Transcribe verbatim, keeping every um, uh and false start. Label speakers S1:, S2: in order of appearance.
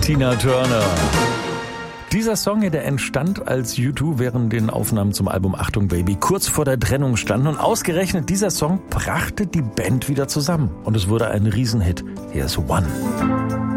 S1: Tina Turner. Dieser Song hier, der entstand, als U zwei während den Aufnahmen zum Album Achtung Baby kurz vor der Trennung standen. Und ausgerechnet dieser Song brachte die Band wieder zusammen. Und es wurde ein Riesenhit. Hier ist One.